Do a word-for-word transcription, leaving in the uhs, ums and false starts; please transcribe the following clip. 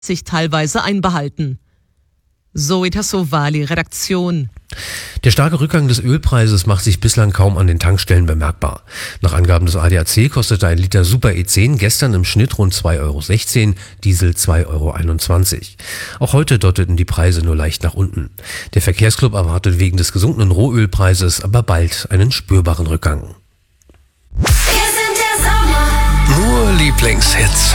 sich teilweise einbehalten. Zoe Tassovali, Redaktion. Der starke Rückgang des Ölpreises macht sich bislang kaum an den Tankstellen bemerkbar. Nach Angaben des A D A C kostete ein Liter Super E zehn gestern im Schnitt rund zwei Euro sechzehn, Diesel zwei Euro einundzwanzig. Auch heute deuteten die Preise nur leicht nach unten. Der Verkehrsclub erwartet wegen des gesunkenen Rohölpreises aber bald einen spürbaren Rückgang. Wir sind der Sommer. Nur Lieblingshits.